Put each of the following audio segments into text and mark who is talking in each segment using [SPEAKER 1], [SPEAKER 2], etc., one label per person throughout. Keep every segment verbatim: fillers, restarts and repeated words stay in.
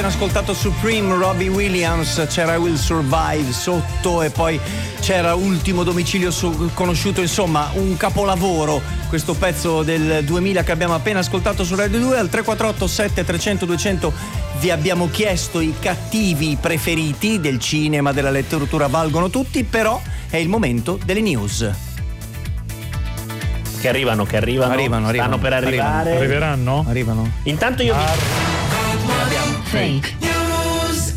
[SPEAKER 1] ascoltato Supreme, Robbie Williams, c'era I Will Survive sotto e poi c'era Ultimo Domicilio Sconosciuto, insomma un capolavoro questo pezzo del duemila che abbiamo appena ascoltato su Radio due. Al tre quattro otto sette trecento duecento vi abbiamo chiesto i cattivi preferiti del cinema, della letteratura, valgono tutti, però è il momento delle news.
[SPEAKER 2] Che arrivano, che arrivano,
[SPEAKER 1] arrivano, arrivano
[SPEAKER 2] stanno per arrivare.
[SPEAKER 3] Arriveranno?
[SPEAKER 1] Arrivano.
[SPEAKER 2] Intanto io vi...
[SPEAKER 4] Fake news.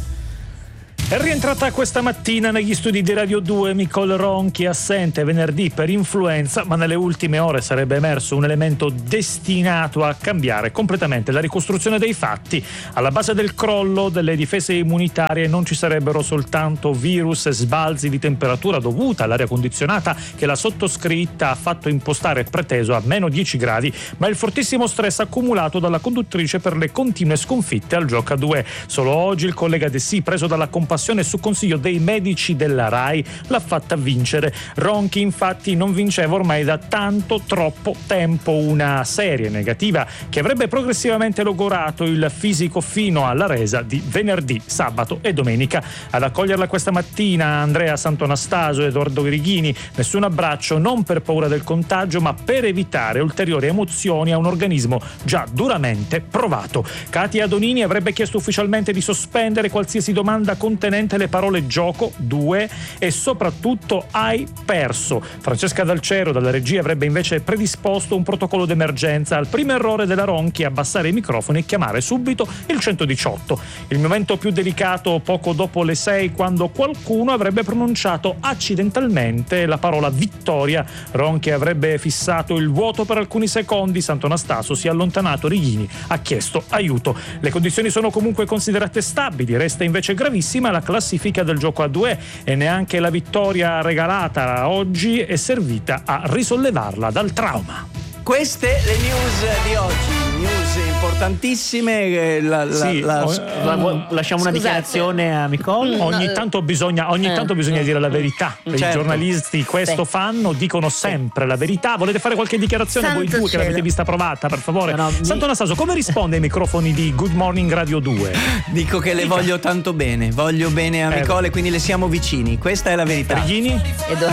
[SPEAKER 3] È rientrata questa mattina negli studi di Radio due Nicole Ronchi, assente venerdì per influenza, ma nelle ultime ore sarebbe emerso un elemento destinato a cambiare completamente la ricostruzione dei fatti. Alla base del crollo delle difese immunitarie non ci sarebbero soltanto virus e sbalzi di temperatura dovuta all'aria condizionata che la sottoscritta ha fatto impostare e preteso a meno dieci gradi, ma il fortissimo stress accumulato dalla conduttrice per le continue sconfitte al gioco a due. Solo oggi il collega De Sì, preso dalla compassione su consiglio dei medici della RAI, l'ha fatta vincere. Ronchi infatti non vinceva ormai da tanto troppo tempo una serie negativa che avrebbe progressivamente logorato il fisico fino alla resa di venerdì, sabato e domenica. Ad accoglierla questa mattina Andrea Santonastaso e Edoardo Grighini, nessun abbraccio, non per paura del contagio ma per evitare ulteriori emozioni a un organismo già duramente provato. Katia Donini avrebbe chiesto ufficialmente di sospendere qualsiasi domanda contenente le parole gioco, due e soprattutto hai perso. Francesca Dalcero dalla regia avrebbe invece predisposto un protocollo d'emergenza al primo errore della Ronchi, abbassare i microfoni e chiamare subito il centodiciotto. Il momento più delicato poco dopo le sei, quando qualcuno avrebbe pronunciato accidentalmente la parola vittoria. Ronchi avrebbe fissato il vuoto per alcuni secondi, Santonastaso si è allontanato, Righini ha chiesto aiuto. Le condizioni sono comunque considerate stabili, resta invece gravissima la classifica del gioco a due e neanche la vittoria regalata oggi è servita a risollevarla dal trauma.
[SPEAKER 1] Queste le news di oggi, news importantissime. La, la,
[SPEAKER 3] Sì,
[SPEAKER 1] la,
[SPEAKER 3] o-
[SPEAKER 2] La- la- lasciamo una
[SPEAKER 4] Scusate.
[SPEAKER 2] dichiarazione a Nicole.
[SPEAKER 3] Ogni
[SPEAKER 4] No,
[SPEAKER 3] tanto bisogna, ogni
[SPEAKER 4] eh.
[SPEAKER 3] tanto bisogna dire la verità. I
[SPEAKER 1] Certo.
[SPEAKER 3] giornalisti questo
[SPEAKER 4] Sì.
[SPEAKER 3] fanno, dicono sempre la verità. Volete fare qualche dichiarazione voi
[SPEAKER 4] Santo
[SPEAKER 3] due che l'avete
[SPEAKER 4] cielo.
[SPEAKER 3] vista provata, per favore?
[SPEAKER 2] No, no, mi-
[SPEAKER 3] Santonastaso, come risponde ai microfoni di Good Morning Radio due?
[SPEAKER 1] dico che le voglio tanto bene, voglio bene a
[SPEAKER 3] Eh.
[SPEAKER 1] Nicole, quindi le siamo vicini. Questa è la verità.
[SPEAKER 3] Righini?
[SPEAKER 4] Edoardo